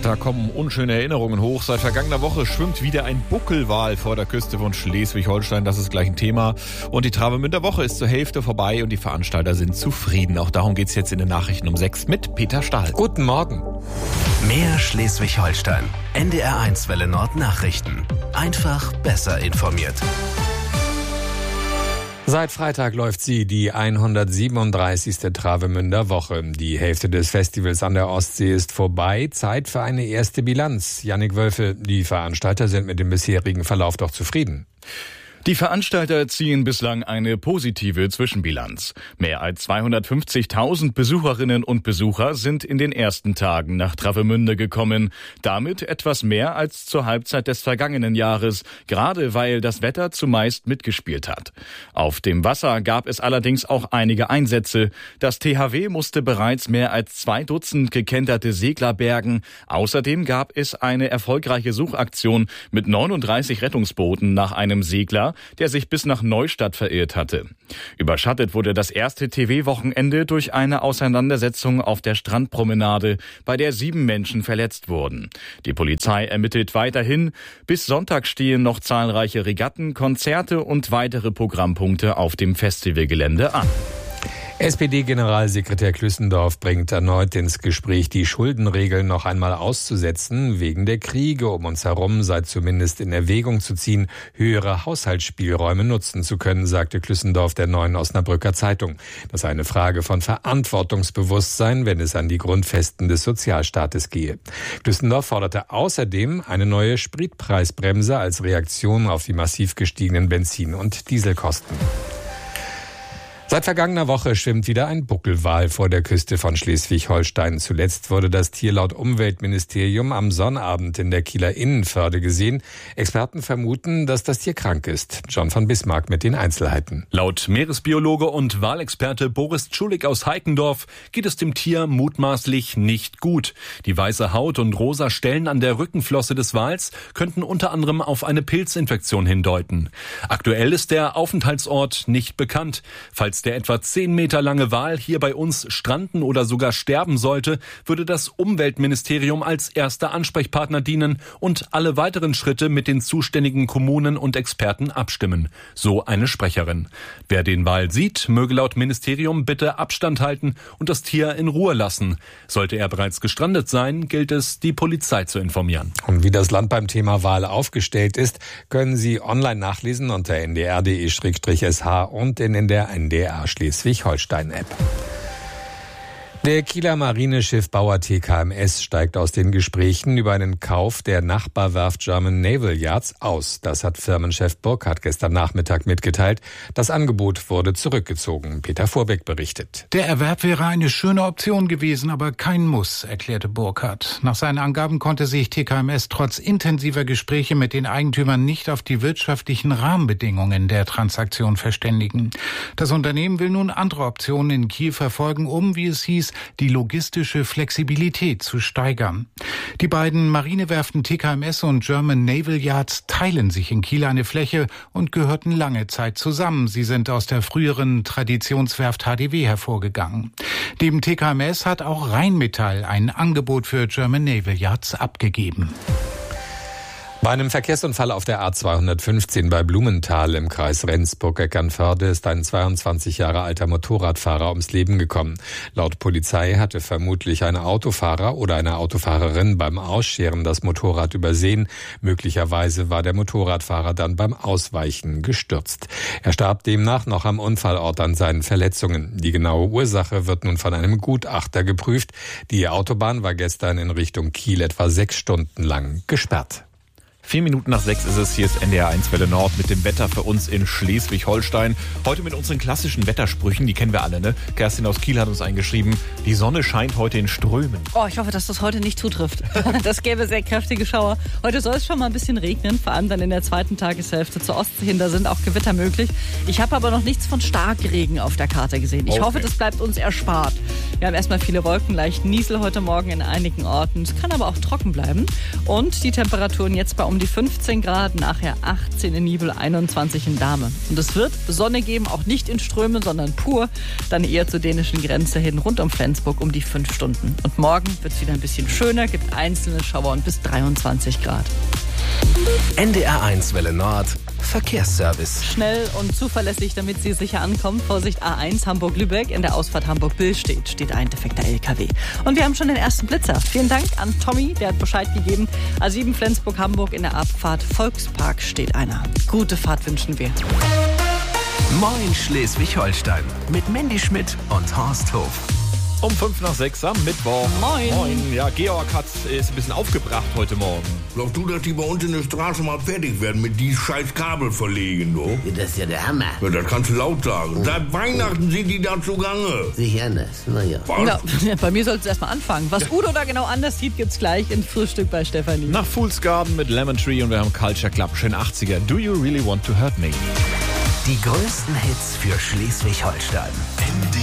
Da kommen unschöne Erinnerungen hoch. Seit vergangener Woche schwimmt wieder ein Buckelwal vor der Küste von Schleswig-Holstein. Das ist gleich ein Thema. Und die Travemünder Woche ist zur Hälfte vorbei und die Veranstalter sind zufrieden. Auch darum geht's jetzt in den Nachrichten um 6 mit Peter Stahl. Guten Morgen. Mehr Schleswig-Holstein. NDR1 Welle Nord Nachrichten. Einfach besser informiert. Seit Freitag läuft sie, die 137. Travemünder Woche. Die Hälfte des Festivals an der Ostsee ist vorbei. Zeit für eine erste Bilanz. Jannik Wölfe, die Veranstalter sind mit dem bisherigen Verlauf doch zufrieden. Die Veranstalter ziehen bislang eine positive Zwischenbilanz. Mehr als 250.000 Besucherinnen und Besucher sind in den ersten Tagen nach Travemünde gekommen. Damit etwas mehr als zur Halbzeit des vergangenen Jahres, gerade weil das Wetter zumeist mitgespielt hat. Auf dem Wasser gab es allerdings auch einige Einsätze. Das THW musste bereits mehr als 2 Dutzend gekenterte Segler bergen. Außerdem gab es eine erfolgreiche Suchaktion mit 39 Rettungsbooten nach einem Segler, der sich bis nach Neustadt verirrt hatte. Überschattet wurde das erste TW-Wochenende durch eine Auseinandersetzung auf der Strandpromenade, bei der 7 Menschen verletzt wurden. Die Polizei ermittelt weiterhin. Bis Sonntag stehen noch zahlreiche Regatten, Konzerte und weitere Programmpunkte auf dem Festivalgelände an. SPD-Generalsekretär Klüssendorf bringt erneut ins Gespräch, die Schuldenregeln noch einmal auszusetzen. Wegen der Kriege um uns herum sei zumindest in Erwägung zu ziehen, höhere Haushaltsspielräume nutzen zu können, sagte Klüssendorf der Neuen Osnabrücker Zeitung. Das sei eine Frage von Verantwortungsbewusstsein, wenn es an die Grundfesten des Sozialstaates gehe. Klüssendorf forderte außerdem eine neue Spritpreisbremse als Reaktion auf die massiv gestiegenen Benzin- und Dieselkosten. Seit vergangener Woche schwimmt wieder ein Buckelwal vor der Küste von Schleswig-Holstein. Zuletzt wurde das Tier laut Umweltministerium am Sonnabend in der Kieler Innenförde gesehen. Experten vermuten, dass das Tier krank ist. John von Bismarck mit den Einzelheiten. Laut Meeresbiologe und Walexperte Boris Tschulik aus Heikendorf geht es dem Tier mutmaßlich nicht gut. Die weiße Haut und rosa Stellen an der Rückenflosse des Wals könnten unter anderem auf eine Pilzinfektion hindeuten. Aktuell ist der Aufenthaltsort nicht bekannt. Falls der etwa 10 Meter lange Wal hier bei uns stranden oder sogar sterben sollte, würde das Umweltministerium als erster Ansprechpartner dienen und alle weiteren Schritte mit den zuständigen Kommunen und Experten abstimmen. So eine Sprecherin. Wer den Wal sieht, möge laut Ministerium bitte Abstand halten und das Tier in Ruhe lassen. Sollte er bereits gestrandet sein, gilt es, die Polizei zu informieren. Und wie das Land beim Thema Wal aufgestellt ist, können Sie online nachlesen unter ndr.de/sh und in der NDR Schleswig-Holstein-App. Der Kieler Marineschiffbauer TKMS steigt aus den Gesprächen über einen Kauf der Nachbarwerft German Naval Yards aus. Das hat Firmenchef Burkhardt gestern Nachmittag mitgeteilt. Das Angebot wurde zurückgezogen. Peter Vorbeck berichtet. Der Erwerb wäre eine schöne Option gewesen, aber kein Muss, erklärte Burkhardt. Nach seinen Angaben konnte sich TKMS trotz intensiver Gespräche mit den Eigentümern nicht auf die wirtschaftlichen Rahmenbedingungen der Transaktion verständigen. Das Unternehmen will nun andere Optionen in Kiel verfolgen, um, wie es hieß, die logistische Flexibilität zu steigern. Die beiden Marinewerften TKMS und German Naval Yards teilen sich in Kiel eine Fläche und gehörten lange Zeit zusammen. Sie sind aus der früheren Traditionswerft HDW hervorgegangen. Neben TKMS hat auch Rheinmetall ein Angebot für German Naval Yards abgegeben. Bei einem Verkehrsunfall auf der A215 bei Blumenthal im Kreis Rendsburg-Eckernförde ist ein 22 Jahre alter Motorradfahrer ums Leben gekommen. Laut Polizei hatte vermutlich ein Autofahrer oder eine Autofahrerin beim Ausscheren das Motorrad übersehen. Möglicherweise war der Motorradfahrer dann beim Ausweichen gestürzt. Er starb demnach noch am Unfallort an seinen Verletzungen. Die genaue Ursache wird nun von einem Gutachter geprüft. Die Autobahn war gestern in Richtung Kiel etwa 6 Stunden lang gesperrt. 4 Minuten nach 6 ist es. Hier ist NDR1 Welle Nord mit dem Wetter für uns in Schleswig-Holstein. Heute mit unseren klassischen Wettersprüchen, die kennen wir alle, ne? Kerstin aus Kiel hat uns eingeschrieben, die Sonne scheint heute in Strömen. Oh, ich hoffe, dass das heute nicht zutrifft. Das gäbe sehr kräftige Schauer. Heute soll es schon mal ein bisschen regnen, vor allem dann in der zweiten Tageshälfte zur Ostsee hin. Da sind auch Gewitter möglich. Ich habe aber noch nichts von Starkregen auf der Karte gesehen. Ich hoffe, das bleibt uns erspart. Wir haben erstmal viele Wolken, leicht Niesel heute Morgen in einigen Orten. Es kann aber auch trocken bleiben. Und die Temperaturen jetzt bei um um die 15 Grad, nachher 18 in Nibel, 21 in Dahme. Und es wird Sonne geben, auch nicht in Strömen, sondern pur. Dann eher zur dänischen Grenze hin, rund um Flensburg um die 5 Stunden. Und morgen wird es wieder ein bisschen schöner, gibt einzelne Schauer und bis 23 Grad. NDR1 Welle Nord, Verkehrsservice. Schnell und zuverlässig, damit Sie sicher ankommen. Vorsicht, A1 Hamburg-Lübeck. In der Ausfahrt Hamburg-Billstedt steht ein defekter LKW. Und wir haben schon den ersten Blitzer. Vielen Dank an Tommy, der hat Bescheid gegeben. A7 Flensburg-Hamburg, in der Abfahrt Volkspark steht einer. Gute Fahrt wünschen wir. Moin Schleswig-Holstein mit Mandy Schmidt und Horst Hof. Um 5:05 am Mittwoch. Moin. Ja, Georg ist ein bisschen aufgebracht heute Morgen. Glaubst du, dass die bei uns in der Straße mal fertig werden mit die scheiß Kabel verlegen, du? Das ist ja der Hammer. Ja, das kannst du laut sagen. Seit Weihnachten sind die da zugange. Sich anders, naja. Ja, bei mir soll es erstmal anfangen. Was Udo da genau anders sieht, gibt's gleich im Frühstück bei Stefanie. Nach Fool's Garden mit Lemon Tree und wir haben Culture Club, schön 80er. Do you really want to hurt me? Die größten Hits für Schleswig-Holstein.